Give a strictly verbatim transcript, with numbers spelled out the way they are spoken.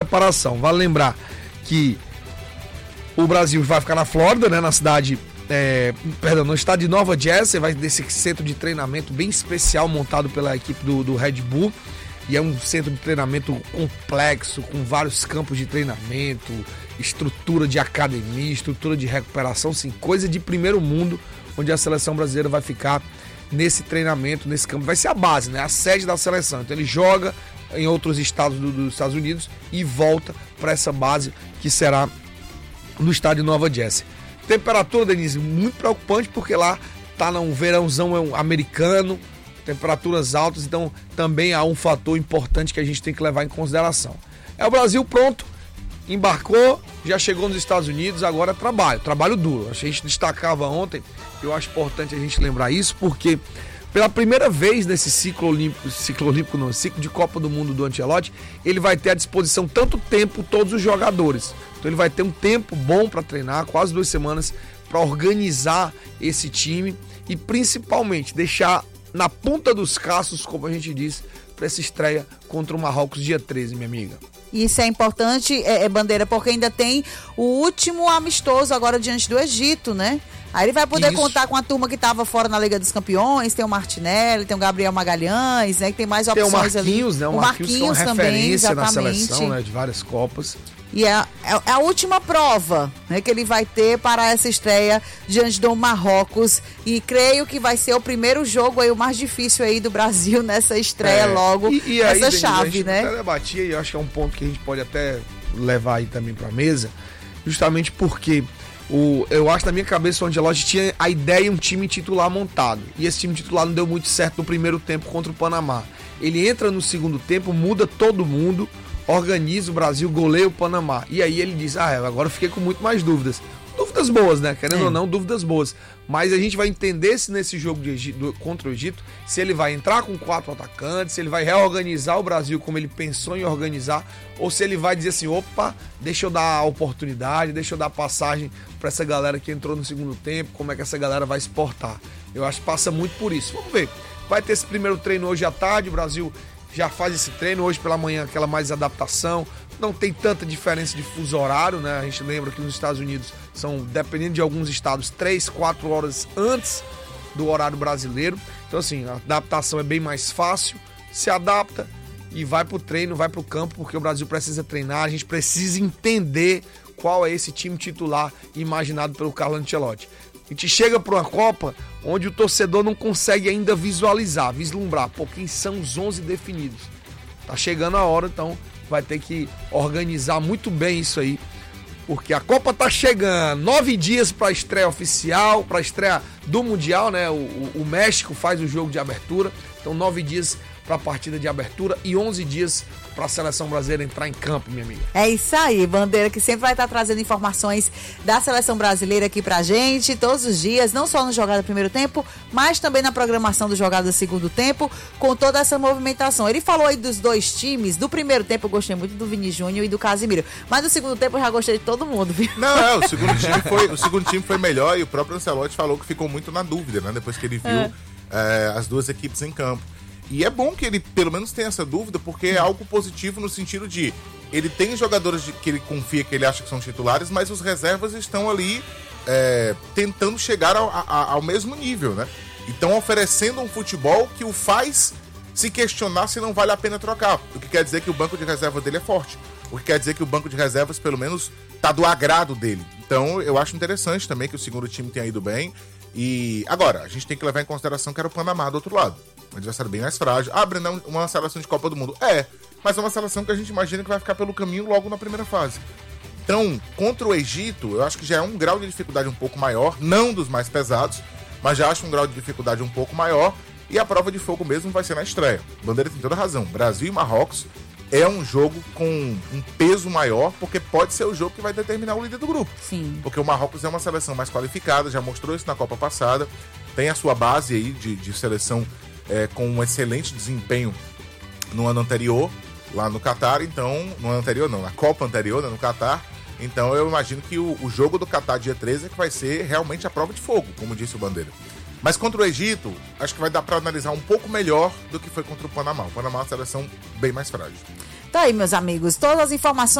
preparação. Vale lembrar que o Brasil vai ficar na Flórida, né, na cidade, é, perdão, no estado de Nova Jersey, vai desse centro de treinamento bem especial montado pela equipe do, do Red Bull, e é um centro de treinamento complexo, com vários campos de treinamento, estrutura de academia, estrutura de recuperação, sim, coisa de primeiro mundo, onde a seleção brasileira vai ficar nesse treinamento, nesse campo. Vai ser a base, né, a sede da seleção. Então ele joga em outros estados do, dos Estados Unidos e volta para essa base que será no estádio Nova Jersey. Temperatura, Denise, muito preocupante, porque lá tá num verãozão americano, temperaturas altas, então também há um fator importante que a gente tem que levar em consideração. É o Brasil pronto, embarcou, já chegou nos Estados Unidos, agora é trabalho, trabalho duro. A gente destacava ontem, eu acho importante a gente lembrar isso, porque pela primeira vez nesse ciclo olímpico, ciclo olímpico não, ciclo de Copa do Mundo do Ancelotti, ele vai ter à disposição tanto tempo todos os jogadores. Então ele vai ter um tempo bom para treinar, quase duas semanas, para organizar esse time e principalmente deixar na ponta dos cascos, como a gente disse, para essa estreia contra o Marrocos dia treze, minha amiga. Isso é importante, é, é, Bandeira, porque ainda tem o último amistoso agora diante do Egito, né? Aí ele vai poder Isso. contar com a turma que estava fora na Liga dos Campeões, tem o Martinelli, tem o Gabriel Magalhães, né? Que tem mais opções ali. Tem o Marquinhos, ali. né? O, o Marquinhos, Marquinhos que é uma também, referência exatamente. na seleção, né? De várias Copas. E é, é, é a última prova, né, que ele vai ter para essa estreia diante do Marrocos. E creio que vai ser o primeiro jogo aí, o mais difícil aí do Brasil nessa estreia, é, logo, e, e aí, essa Denise, chave, a gente né? até debatia, e eu acho que é um ponto que a gente pode até levar aí também para a mesa, justamente porque o, eu acho na minha cabeça o Ancelotti tinha a ideia de um time titular montado. E esse time titular não deu muito certo no primeiro tempo contra o Panamá. Ele entra no segundo tempo, muda todo mundo, organiza o Brasil, goleia o Panamá. E aí ele diz, ah, agora eu fiquei com muito mais dúvidas. Dúvidas boas, né? Querendo é. ou não, dúvidas boas. Mas a gente vai entender se nesse jogo de Egito, contra o Egito, se ele vai entrar com quatro atacantes, se ele vai reorganizar o Brasil como ele pensou em organizar, ou se ele vai dizer assim, opa, deixa eu dar a oportunidade, deixa eu dar passagem para essa galera que entrou no segundo tempo, como é que essa galera vai se portar. Eu acho que passa muito por isso. Vamos ver. Vai ter esse primeiro treino hoje à tarde, o Brasil já faz esse treino, hoje pela manhã aquela mais adaptação, não tem tanta diferença de fuso horário, né? A gente lembra que nos Estados Unidos são, dependendo de alguns estados, três, quatro horas antes do horário brasileiro. Então assim, a adaptação é bem mais fácil, se adapta e vai pro treino, vai pro campo, porque o Brasil precisa treinar, a gente precisa entender qual é esse time titular imaginado pelo Carlo Ancelotti. A gente chega para uma Copa onde o torcedor não consegue ainda visualizar, vislumbrar, pô, quem são os onze definidos. Tá chegando a hora, então vai ter que organizar muito bem isso aí, porque a Copa tá chegando, nove dias para a estreia oficial, para a estreia do Mundial, né? O, o, o México faz o jogo de abertura, então nove dias para a partida de abertura e onze dias para a seleção brasileira entrar em campo, minha amiga. É isso aí, Bandeira, que sempre vai estar trazendo informações da seleção brasileira aqui pra gente, todos os dias, não só no Jogada Primeiro Tempo, mas também na programação do Jogada Segundo Tempo, com toda essa movimentação. Ele falou aí dos dois times, do primeiro tempo eu gostei muito do Vini Júnior e do Casimiro, mas do segundo tempo eu já gostei de todo mundo, viu? Não, é, o segundo time foi, o segundo time foi melhor e o próprio Ancelotti falou que ficou muito na dúvida, né, depois que ele viu é. É, as duas equipes em campo. E é bom que ele pelo menos tenha essa dúvida, porque é algo positivo no sentido de ele tem jogadores de, que ele confia, que ele acha que são titulares, mas os reservas estão ali é, tentando chegar ao, a, ao mesmo nível, né? Então oferecendo um futebol que o faz se questionar se não vale a pena trocar. O que quer dizer que o banco de reserva dele é forte. O que quer dizer que o banco de reservas pelo menos tá do agrado dele. Então eu acho interessante também que o segundo time tenha ido bem. E agora, a gente tem que levar em consideração que era o Panamá do outro lado. Um adversário bem mais frágil. Ah, Breno, uma seleção de Copa do Mundo. É, mas é uma seleção que a gente imagina que vai ficar pelo caminho logo na primeira fase. Então, contra o Egito, eu acho que já é um grau de dificuldade um pouco maior, não dos mais pesados, mas já acho um grau de dificuldade um pouco maior. E a prova de fogo mesmo vai ser na estreia. Bandeira tem toda razão. Brasil e Marrocos é um jogo com um peso maior, porque pode ser o jogo que vai determinar o líder do grupo. Sim. Porque o Marrocos é uma seleção mais qualificada, já mostrou isso na Copa passada, tem a sua base aí de, de seleção é, com um excelente desempenho no ano anterior, lá no Catar, então, no ano anterior não, na Copa anterior, né, no Catar, então eu imagino que o, o jogo do Catar dia treze é que vai ser realmente a prova de fogo, como disse o Bandeira. Mas contra o Egito, acho que vai dar para analisar um pouco melhor do que foi contra o Panamá. O Panamá é uma seleção bem mais frágil. Tá aí, meus amigos, todas as informações